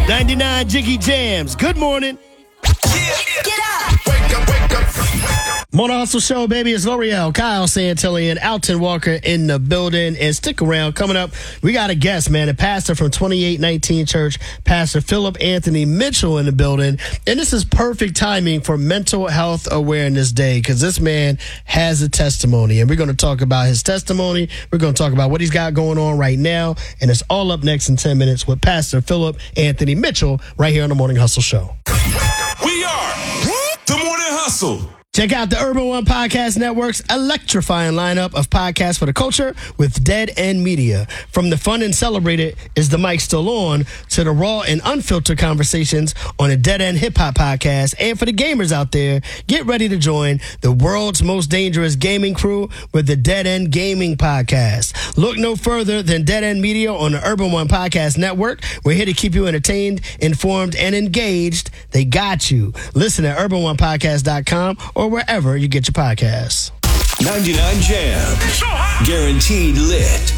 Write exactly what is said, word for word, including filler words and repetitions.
ninety-nine Jiggy Jams. Good morning. Yeah. Get up. Wake up, wake up. Morning Hustle Show, baby. It's L'Oreal, Kyle Santilli, and Alton Walker in the building. And stick around. Coming up, we got a guest, man. A pastor from twenty-eight nineteen Church, Pastor Philip Anthony Mitchell in the building. And this is perfect timing for Mental Health Awareness Day because this man has a testimony. And we're going to talk about his testimony. We're going to talk about what he's got going on right now. And it's all up next in ten minutes with Pastor Philip Anthony Mitchell right here on the Morning Hustle Show. We are the Morning Hustle. Check out the Urban One Podcast Network's electrifying lineup of podcasts for the culture with Dead End Media. From the fun and celebrated Is the Mic Still On to the raw and unfiltered conversations on the Dead End Hip Hop Podcast. And for the gamers out there, get ready to join the world's most dangerous gaming crew with the Dead End Gaming Podcast. Look no further than Dead End Media on the Urban One Podcast Network. We're here to keep you entertained, informed, and engaged. They got you. Listen at urban one podcast dot com or wherever you get your podcasts. ninety-nine Jam. Guaranteed lit.